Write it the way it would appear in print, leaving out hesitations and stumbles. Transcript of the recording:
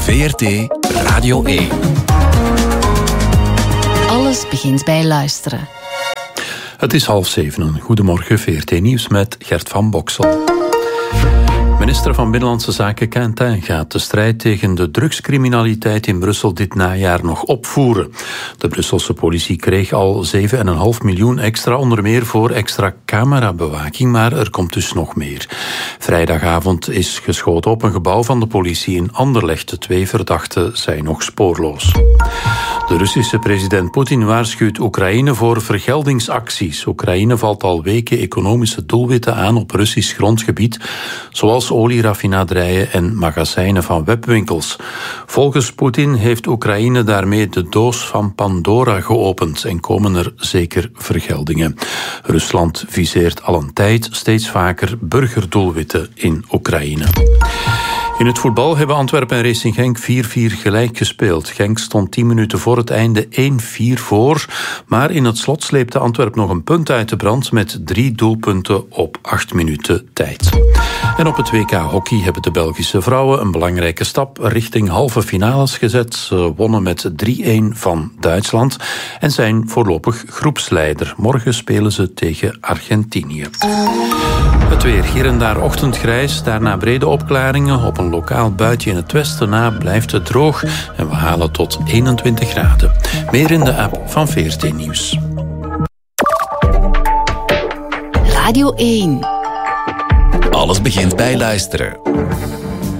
VRT Radio 1. Alles begint bij luisteren. Het is 6:30. Goedemorgen, VRT Nieuws met Gert van Boksel. Minister van Binnenlandse Zaken Quentin gaat de strijd tegen de drugscriminaliteit in Brussel dit najaar nog opvoeren. De Brusselse politie kreeg al 7,5 miljoen extra, onder meer voor extra camerabewaking, maar er komt dus nog meer. Vrijdagavond is geschoten op een gebouw van de politie in Anderlecht. De 2 verdachten zijn nog spoorloos. De Russische president Poetin waarschuwt Oekraïne voor vergeldingsacties. Oekraïne valt al weken economische doelwitten aan op Russisch grondgebied, zoals olieraffinaderijen en magazijnen van webwinkels. Volgens Poetin heeft Oekraïne daarmee de doos van Pandora geopend en komen er zeker vergeldingen. Rusland viseert al een tijd steeds vaker burgerdoelwitten in Oekraïne. In het voetbal hebben Antwerpen en Racing Genk 4-4 gelijk gespeeld. Genk stond 10 minuten voor het einde 1-4 voor. Maar in het slot sleepte Antwerpen nog een punt uit de brand met 3 doelpunten op 8 minuten tijd. En op het WK Hockey hebben de Belgische vrouwen een belangrijke stap richting halve finales gezet. Ze wonnen met 3-1 van Duitsland en zijn voorlopig groepsleider. Morgen spelen ze tegen Argentinië. Het weer, hier en daar ochtendgrijs, daarna brede opklaringen. Op een lokaal buitje in het westen na blijft het droog en we halen tot 21 graden. Meer in de app van VRT Nieuws. Radio 1. Alles begint bij luisteren.